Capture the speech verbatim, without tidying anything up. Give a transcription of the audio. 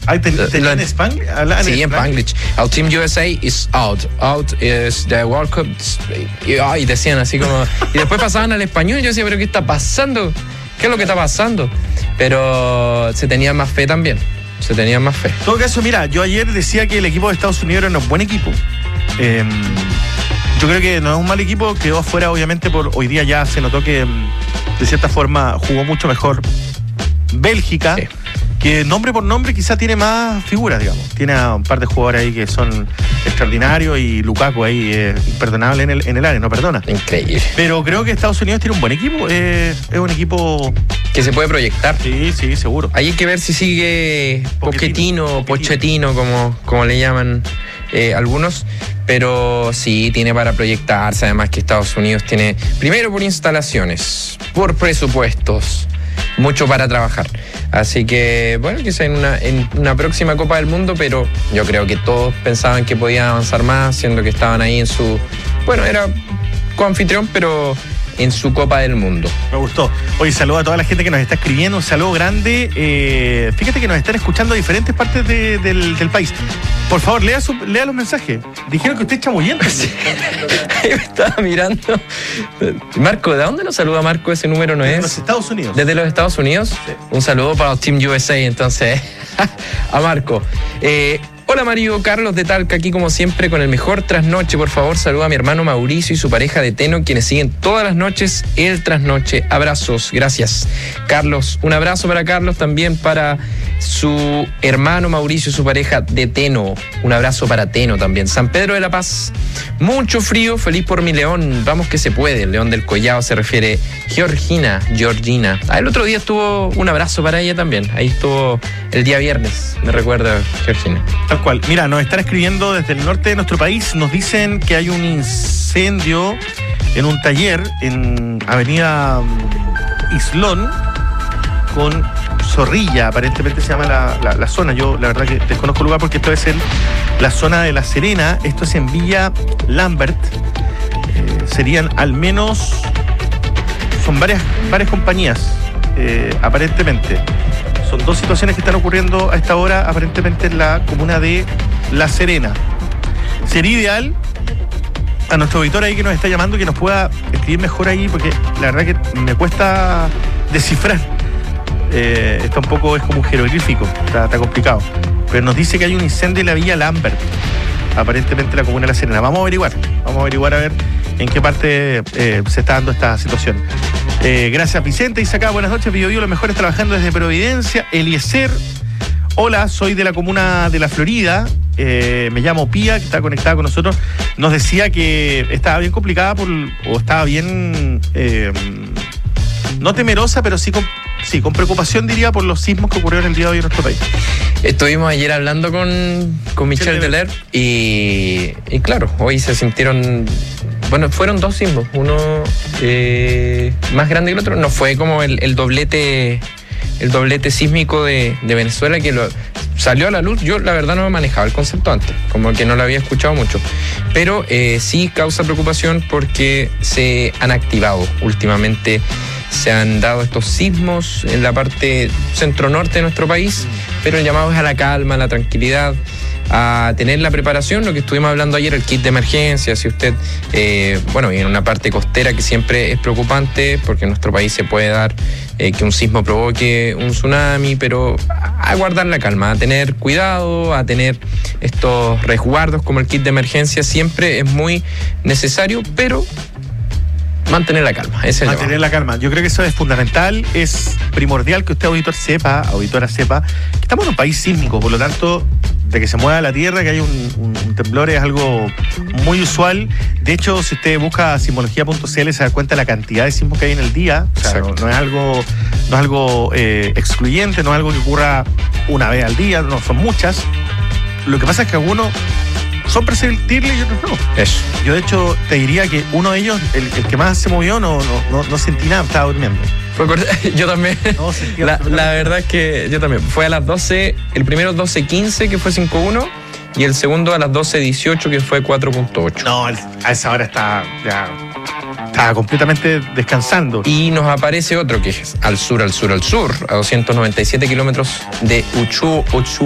Ay, ¿te, te lo, en Spanglish? Sí, en Spanglish. Our Team U S A is out. Out is the World Cup. Y, ay, decían así como... Y después pasaban al español y yo decía, ¿pero qué está pasando? ¿Qué es lo que está pasando? Pero se tenía más fe también. Se tenía más fe. En todo caso, mira, yo ayer decía que el equipo de Estados Unidos era un buen equipo. Eh, yo creo que no es un mal equipo. Quedó afuera, obviamente, por hoy día ya se notó que de cierta forma jugó mucho mejor Bélgica. Sí. Que nombre por nombre quizá tiene más figuras, digamos. Tiene a un par de jugadores ahí que son extraordinarios y Lukaku ahí eh, imperdonable en el, en el área, no perdona. Increíble. Pero creo que Estados Unidos tiene un buen equipo. Eh, es un equipo... que se puede proyectar. Sí, sí, seguro. Hay que ver si sigue Pochettino, Pochettino, como, como le llaman eh, algunos. Pero sí, tiene para proyectarse. Además que Estados Unidos tiene, primero por instalaciones, por presupuestos, mucho para trabajar. Así que, bueno, quizá en una, en una próxima Copa del Mundo, pero yo creo que todos pensaban que podían avanzar más, siendo que estaban ahí en su... Bueno, era coanfitrión, pero en su Copa del Mundo. Me gustó. Oye, saludo a toda la gente que nos está escribiendo, un saludo grande. Eh, fíjate que nos están escuchando de diferentes partes de, del, del país. Por favor, lea, su, lea los mensajes. Dijeron que usted es chamullento. Sí. Ahí me estaba mirando. Marco, ¿de dónde nos saluda Marco? Ese número no es. Desde los Estados Unidos. ¿Desde los Estados Unidos? Sí. Un saludo para los Team U S A, entonces, a Marco. Eh, Hola Mario, Carlos de Talca, aquí como siempre con el mejor trasnoche. Por favor, saluda a mi hermano Mauricio y su pareja de Teno, quienes siguen todas las noches el trasnoche. Abrazos, gracias. Carlos, un abrazo para Carlos, también para su hermano Mauricio y su pareja de Teno. Un abrazo para Teno también. San Pedro de la Paz, mucho frío, feliz por mi León. Vamos que se puede, el León del Collao se refiere Georgina, Georgina. Ah, el otro día estuvo un abrazo para ella también. Ahí estuvo el día viernes, me recuerda Georgina. Tal cual. Mira, nos están escribiendo desde el norte de nuestro país. Nos dicen que hay un incendio en un taller en Avenida Islón con Zorrilla, aparentemente se llama la, la, la zona. Yo la verdad que desconozco el lugar porque esto es en la zona de La Serena. Esto es en Villa Lambert. Eh, serían al menos, son varias, varias compañías, eh, aparentemente. Son dos situaciones que están ocurriendo a esta hora, aparentemente en la comuna de La Serena. Sería ideal a nuestro auditor ahí que nos está llamando que nos pueda escribir mejor ahí, porque la verdad que me cuesta descifrar. Eh, está un poco, es como un jeroglífico, está, está complicado. Pero nos dice que hay un incendio en la Villa Lambert, aparentemente en la comuna de La Serena. Vamos a averiguar, vamos a averiguar a ver en qué parte eh, se está dando esta situación. Eh, gracias Vicente, dice acá, buenas noches, Bio Bio, los mejores trabajando desde Providencia. Eliezer, hola, soy de la comuna de La Florida, eh, me llamo Pía, que está conectada con nosotros. Nos decía que estaba bien complicada por, o estaba bien, eh, no temerosa, pero sí con, sí con preocupación, diría, por los sismos que ocurrieron el día de hoy en nuestro país. Estuvimos ayer hablando con, con Michel Deler y, y claro, hoy se sintieron... Bueno, fueron dos sismos, uno eh, más grande que el otro. No fue como el, el doblete el doblete sísmico de, de Venezuela que lo, salió a la luz. Yo la verdad no me manejaba el concepto antes, como que no lo había escuchado mucho. Pero eh, sí causa preocupación porque se han activado últimamente. Se han dado estos sismos en la parte centro-norte de nuestro país, pero el llamado es a la calma, a la tranquilidad, a tener la preparación, lo que estuvimos hablando ayer, el kit de emergencia. Si usted, eh, bueno, y en una parte costera que siempre es preocupante, porque en nuestro país se puede dar eh, que un sismo provoque un tsunami, pero a guardar la calma, a tener cuidado, a tener estos resguardos como el kit de emergencia, siempre es muy necesario, pero mantener la calma. Ese es mantener la calma. Yo creo que eso es fundamental. Es primordial que usted, auditor, sepa, auditora, sepa que estamos en un país sísmico. Por lo tanto, de que se mueva la tierra, que haya un, un, un temblor es algo muy usual. De hecho, si usted busca sismología punto c l se da cuenta de la cantidad de sismos que hay en el día. O sea, no, no es algo, no es algo eh, excluyente, no es algo que ocurra una vez al día, no, son muchas. Lo que pasa es que algunos son perceptibles y otros no. Eso. Yo de hecho te diría que uno de ellos, el, el que más se movió, no, no, no, no sentí nada, estaba durmiendo. Yo también. No, la, la verdad es que yo también. Fue a las doce, el primero doce quince que fue cinco uno y el segundo a las doce dieciocho que fue cuatro punto ocho. No, a esa hora está ya estaba completamente descansando. Y nos aparece otro que es al sur, al sur, al sur, a doscientos noventa y siete kilómetros de Uchu, Uchu.